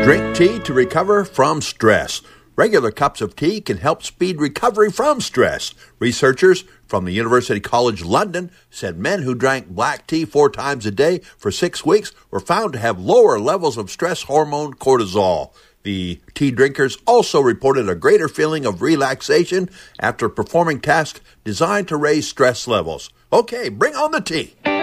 Drink tea to recover from stress. Regular cups of tea can help speed recovery from stress. Researchers from the University College London said men who drank black tea 4 times a day for 6 weeks were found to have lower levels of stress hormone cortisol. The tea drinkers also reported a greater feeling of relaxation after performing tasks designed to raise stress levels. Okay, bring on the tea.